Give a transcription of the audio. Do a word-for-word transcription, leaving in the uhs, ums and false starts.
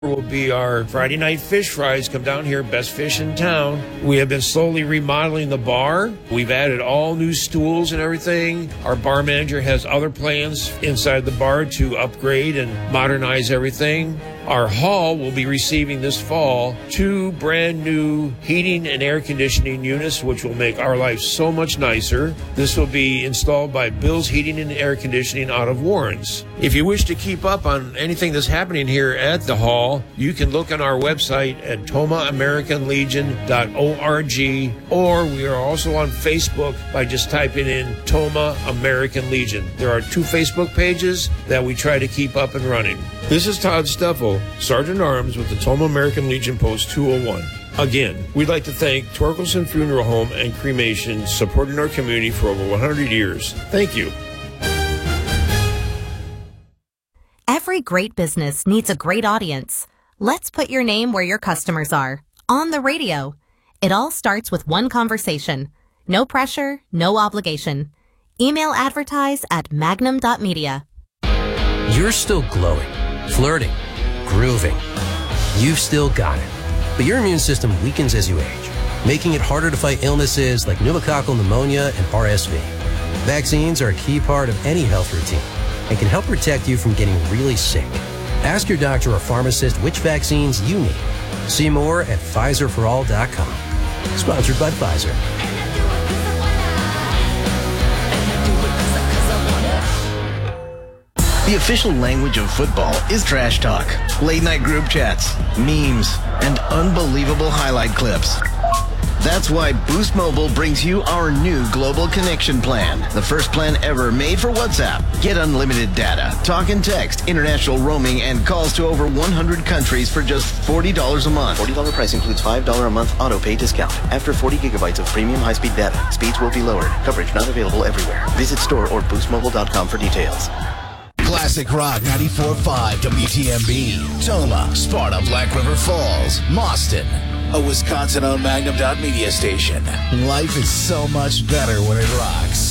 will be our Friday night fish fries. Come down here, best fish in town. We have been slowly remodeling the bar. We've added all new stools and everything. Our bar manager has other plans inside the bar to upgrade and modernize everything. Our hall will be receiving this fall two brand new heating and air conditioning units, which will make our life so much nicer. This will be installed by Bill's Heating and Air Conditioning out of Warrens. If you wish to keep up on anything that's happening here at the hall, you can look on our website at toma american legion dot org, or we are also on Facebook by just typing in Toma American Legion. There are two Facebook pages that we try to keep up and running. This is Todd Steffel, Sergeant Arms with the Toma American Legion Post two oh one. Again, we'd like to thank Torkelson Funeral Home and Cremation, supporting our community for over one hundred years. Thank you. Every great business needs a great audience. Let's put your name where your customers are. On the radio. It all starts with one conversation. No pressure, no obligation. Email advertise at magnum dot media. You're still glowing, flirting, grooving. You've still got it. But your immune system weakens as you age, making it harder to fight illnesses like pneumococcal pneumonia and R S V. Vaccines are a key part of any health routine and can help protect you from getting really sick. Ask your doctor or pharmacist which vaccines you need. See more at Pfizer for all dot com. Sponsored by Pfizer. The official language of football is trash talk, late-night group chats, memes, and unbelievable highlight clips. That's why Boost Mobile brings you our new Global Connection Plan, the first plan ever made for WhatsApp. Get unlimited data, talk and text, international roaming, and calls to over one hundred countries for just forty dollars a month. forty dollars price includes five dollars a month auto pay discount. After forty gigabytes of premium high-speed data, speeds will be lowered. Coverage not available everywhere. Visit store or boost mobile dot com for details. Classic Rock ninety-four point five W T M B, Toma, Sparta, Black River Falls, Mauston, a Wisconsin-owned Magnum dot media station. Life is so much better when it rocks.